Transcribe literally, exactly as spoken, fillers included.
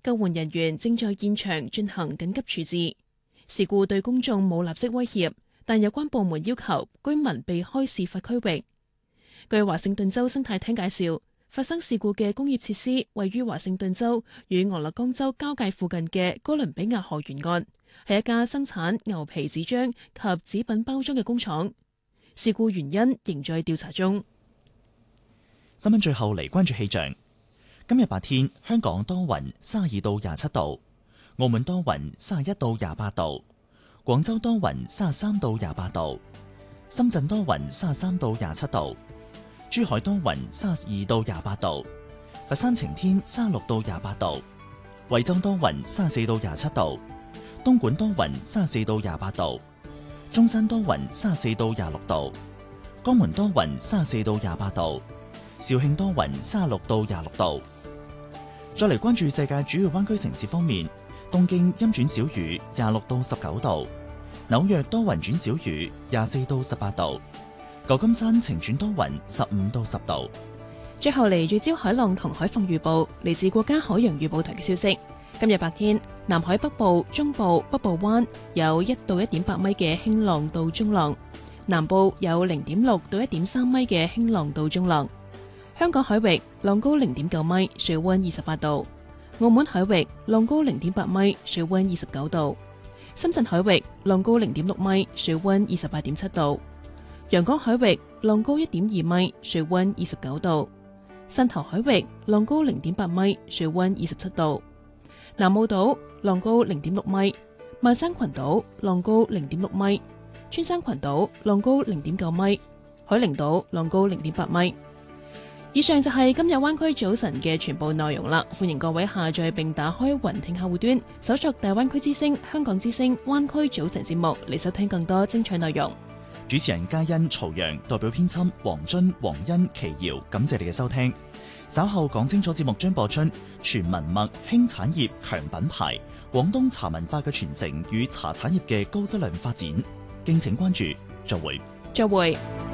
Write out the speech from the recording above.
救援人員正在現場進行緊急處置。事故對公眾冇立即威脅，但有關部門要求居民避開事發區域。據華盛頓州生態廳介紹，發生事故嘅工業設施位於華盛頓州與俄勒岡州交界附近嘅哥倫比亞河沿岸，係一家生產牛皮紙張及紙品包裝嘅工廠。事故原因仍在調查中。 新聞最後嚟關注氣象。今日白天，香港多雲，三十二到廿七度；澳門多雲，三十一到廿八度；廣州多雲，三十三到廿八度；深圳多雲，三十三到廿七度；珠海多雲，三十二到廿八度；佛山晴天，三十六到廿八度；惠州多雲，三十四到廿七度；東莞多雲，三十四到廿八度；中山多雲，三十四到廿六度；江門多雲，三十四到廿八度；肇慶多雲，三十六到廿六度。再嚟關注世界主要灣區城市方面，東京陰轉小雨，廿六到十九度；紐約多雲轉小雨，廿四到十八度；舊金山晴轉多雲，十五到十度。 最後嚟聚焦海浪同海況預報，嚟自國家海洋預報台嘅消息。今日白天，南海北部、中部、北部灣有一到一點八米嘅輕浪到中浪，南部有零點六到一點三米嘅輕浪到中浪。香港海域浪高零點九米，水溫二十八度；澳門海域浪高零點八米，水溫二十九度；深圳海域浪高零點六米，水溫二十八點七度；陽江海域浪高一點二米，水溫二十九度；汕頭海域浪高零點八米，水溫二十七度；南澳島浪高零點六米，萬山群島浪高零點六米，穿山群島浪高零點九米，海陵島浪高零點八米。以上就係今日灣區早晨嘅全部內容啦，歡迎各位下載並打開雲聽客戶端，搜索大灣區之聲、香港之聲、灣區早晨節目嚟收聽更多精彩內容。 主持人嘉欣、曹陽，代表編輯黃津、黃欣、奇瑤，感謝你嘅收聽。稍後講清楚節目將播出全文脈輕產業強品牌，廣東茶文化嘅傳承與茶產業嘅高質量發展，敬請關注。再會。 再會。